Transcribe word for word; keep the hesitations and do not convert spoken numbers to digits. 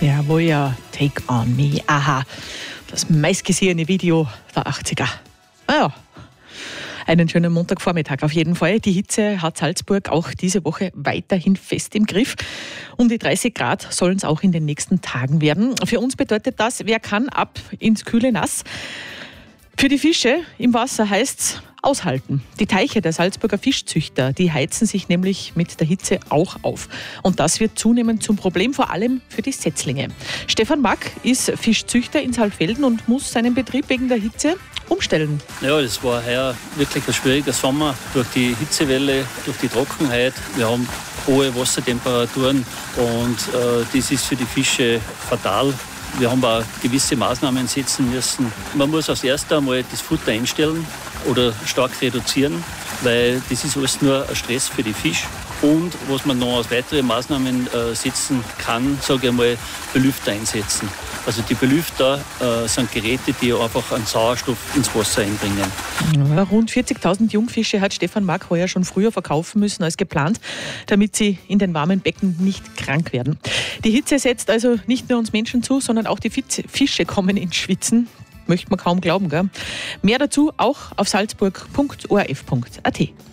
Jawohl, ja, Take on Me. Aha, das meistgesehene Video der achtziger. Naja, einen schönen Montagvormittag auf jeden Fall. Die Hitze hat Salzburg auch diese Woche weiterhin fest im Griff. Um die dreißig Grad sollen es auch in den nächsten Tagen werden. Für uns bedeutet das, wer kann, ab ins kühle Nass. Für die Fische im Wasser heißt es aushalten. Die Teiche der Salzburger Fischzüchter, die heizen sich nämlich mit der Hitze auch auf. Und das wird zunehmend zum Problem, vor allem für die Setzlinge. Stefan Mack ist Fischzüchter in Saalfelden und muss seinen Betrieb wegen der Hitze umstellen. Ja, das war heuer wirklich ein schwieriger Sommer. Durch die Hitzewelle, durch die Trockenheit. Wir haben hohe Wassertemperaturen und äh, das ist für die Fische fatal. Wir haben auch gewisse Maßnahmen setzen müssen. Man muss als erstes einmal das Futter einstellen oder stark reduzieren, weil das ist alles nur ein Stress für die Fische. Und was man noch als weitere Maßnahmen äh, setzen kann, sage ich einmal, Belüfter einsetzen. Also die Belüfter äh, sind Geräte, die einfach einen Sauerstoff ins Wasser einbringen. Ja, rund vierzigtausend Jungfische hat Stefan Mack heuer schon früher verkaufen müssen als geplant, damit sie in den warmen Becken nicht krank werden. Die Hitze setzt also nicht nur uns Menschen zu, sondern auch die Fische kommen ins Schwitzen. Möchte man kaum glauben, gell? Mehr dazu auch auf salzburg punkt o r f punkt a t.